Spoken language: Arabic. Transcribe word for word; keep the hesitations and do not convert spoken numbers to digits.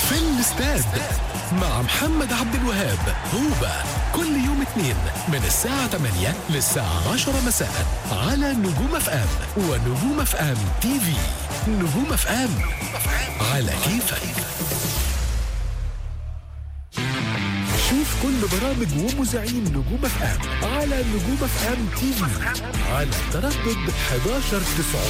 في الاستاد مع محمد عبد الوهاب هوبا كل يوم اثنين من الساعة ثمانية للساعة عشرة مساء على نجوم اف ام ونجوم اف ام تي في. نجوم اف ام على كيفك. شوف كل برامج ومذيعين نجوم اف ام على نجوم اف ام تي في على تردد احد عشر تسعمية